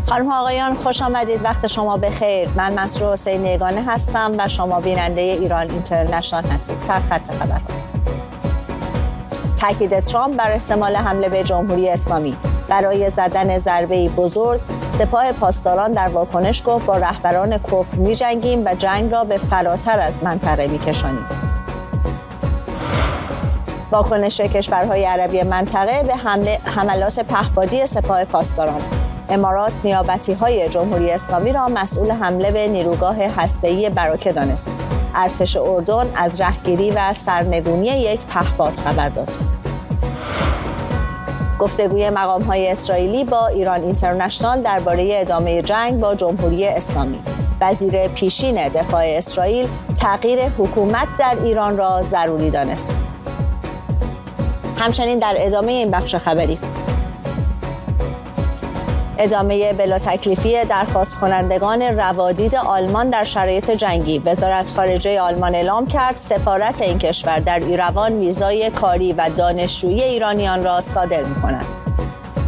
خانم ها آقایان خوش آمدید، وقت شما بخیر. من مسرور حسین یگانه هستم و شما بیننده ایران اینترنشنال هستید. سرخط خبرها. تاکید ترامپ بر احتمال حمله به جمهوری اسلامی. برای زدن ضربه‌ای بزرگ سپاه پاسداران در واکنش گفت با رهبران کفر می‌جنگیم و جنگ را به فراتر از منطقه می‌کشانیم. واکنش کشورهای عربی منطقه به حملات پهپادی سپاه پاسداران. امارات نیابتی‌های جمهوری اسلامی را مسئول حمله به نیروگاه هسته‌ای براکه دانست. ارتش اردن از رهگیری و سرنگونی یک پهپاد خبر داد. گفتگوی مقام‌های اسرائیلی با ایران اینترنشنال درباره ادامه جنگ با جمهوری اسلامی. وزیر پیشین دفاع اسرائیل تغییر حکومت در ایران را ضروری دانست. همچنین در ادامه این بخش خبری، ادامه بلا تکلیفی درخواست کنندگان روادید آلمان در شرایط جنگی. وزارت خارجه آلمان اعلام کرد سفارت این کشور در ایروان ویزای کاری و دانشجویی ایرانیان را صادر می‌کند.